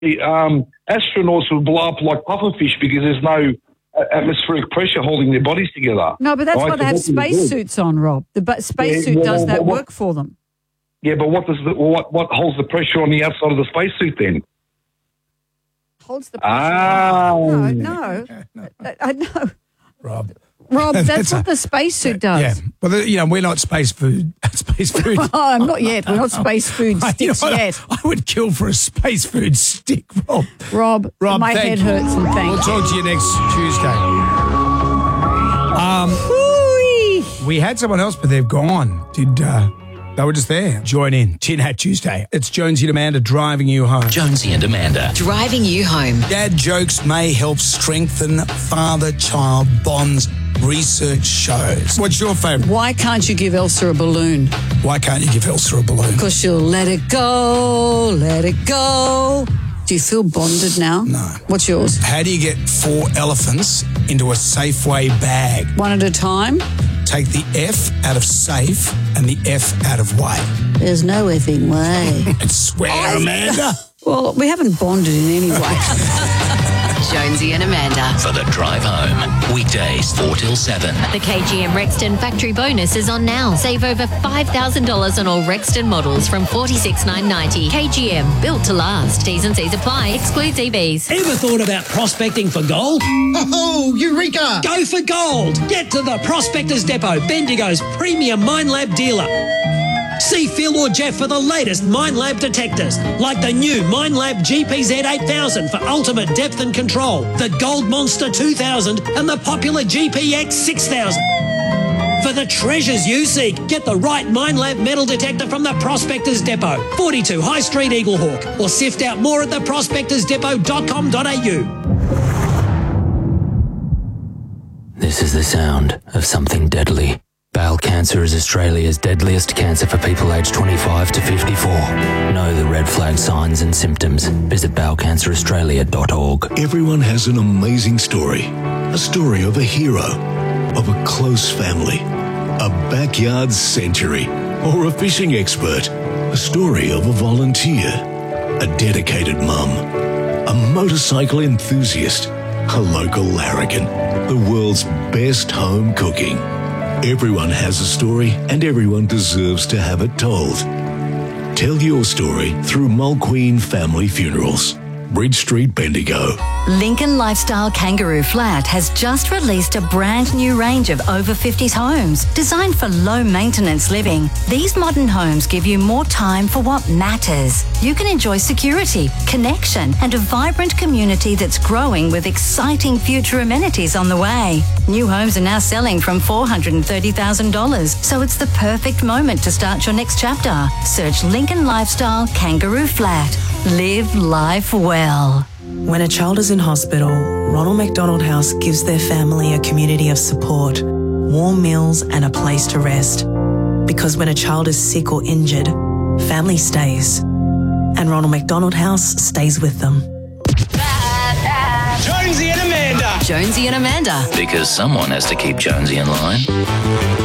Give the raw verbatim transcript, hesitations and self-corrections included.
the um, astronauts would blow up like pufferfish because there's no atmospheric pressure holding their bodies together. No, but that's right? why they So have that's really good. spacesuits on, Rob. The ba- spacesuit Yeah, does well, that well, work for them. Yeah, but what does the, what what holds the pressure on the outside of the spacesuit then? Holds the pressure. Ah. No, no. I, I know. Rob. Rob, that's, That's what a- the spacesuit does. Yeah. Well, the- you know, we're not space food. Space food. Oh, not yet. We're not space food I- you know sticks what? yet. I would kill for a space food stick, Rob. Rob, Rob, my thank head you. hurts and thank We'll you. talk to you next Tuesday. Um, Ooh-wee. we had someone else, but they've gone. Did uh, they were just there? Join in. Tin Hat Tuesday. It's Jonesy and Amanda driving you home. Jonesy and Amanda. Driving you home. Dad jokes may help strengthen father-child bonds. Research shows. What's your favourite? Why can't you give Elsa a balloon? Why can't you give Elsa a balloon? Because she'll let it go, let it go. Do you feel bonded now? No. What's yours? How do you get four elephants into a Safeway bag? One at a time? Take the F out of safe and the F out of way. There's no effing way. And swear, Amanda. Well, we haven't bonded in any way. Jonesy and Amanda. For the drive home. Weekdays four till seven. The K G M Rexton factory bonus is on now. Save over five thousand dollars on all Rexton models from forty-six thousand nine hundred ninety dollars. K G M, built to last. T's and C's apply. Excludes E Vs. Ever thought about prospecting for gold? Oh, Eureka! Go for gold. Get to the Prospectors Depot, Bendigo's premium Minelab dealer. See Phil or Jeff for the latest Minelab detectors, like the new Minelab G P Z eight thousand for ultimate depth and control, the Gold Monster two thousand and the popular G P X six thousand. For the treasures you seek, get the right Minelab metal detector from the Prospectors Depot, forty-two High Street, Eaglehawk, or sift out more at the prospectors depot dot com dot a u. This is the sound of something deadly. Bowel cancer is Australia's deadliest cancer for people aged twenty-five to fifty-four. Know the red flag signs and symptoms. Visit bowel cancer australia dot org. Everyone has an amazing story. A story of a hero, of a close family, a backyard century, or a fishing expert. A story of a volunteer, a dedicated mum, a motorcycle enthusiast, a local larrikin, the world's best home cooking. Everyone has a story and everyone deserves to have it told. Tell your story through Mulqueen Family Funerals. Bridge Street, Bendigo. Lincoln Lifestyle Kangaroo Flat has just released a brand new range of over fifties homes designed for low maintenance living. These modern homes give you more time for what matters. You can enjoy security, connection, and a vibrant community that's growing with exciting future amenities on the way. New homes are now selling from four hundred thirty thousand dollars, so it's the perfect moment to start your next chapter. Search Lincoln Lifestyle Kangaroo Flat. Live life well. When a child is in hospital, Ronald McDonald House gives their family a community of support, warm meals and a place to rest. Because when a child is sick or injured, family stays. And Ronald McDonald House stays with them. Jonesy and Amanda. Jonesy and Amanda. Because someone has to keep Jonesy in line.